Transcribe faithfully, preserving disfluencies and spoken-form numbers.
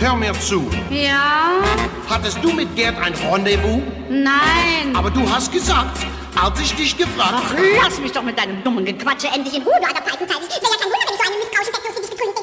hör mir zu. Ja? Hattest du mit Gerd ein Rendezvous? Nein. Aber du hast gesagt, als ich dich gefragt habe... Ach, lass mich doch mit deinem dummen Gequatsche endlich in Ruhe, du alter Pfeifenzeit. Ich will ja kein Wunder, wenn ich so einen misstrauischen Stecklos wie dich begründe.